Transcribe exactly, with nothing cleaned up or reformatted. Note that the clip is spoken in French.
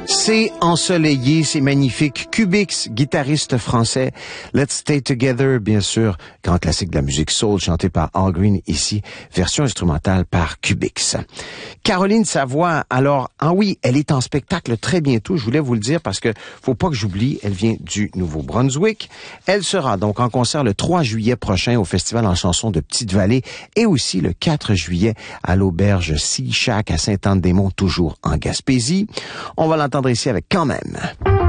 C'est ensoleillé, c'est magnifique. Cubix, guitariste français. Let's Stay Together, bien sûr, grand classique de la musique soul, chanté par Al Green ici, version instrumentale par Cubix. Caroline Savoie, alors, ah oui, elle est en spectacle très bientôt, je voulais vous le dire parce que faut pas que j'oublie, elle vient du Nouveau-Brunswick. Elle sera donc en concert le trois juillet prochain au Festival en chansons de Petite-Vallée et aussi le quatre juillet à l'auberge Sea Shack à Sainte-Anne-des-Monts, toujours en Gaspésie. On va l'entendre ici avec Quand même.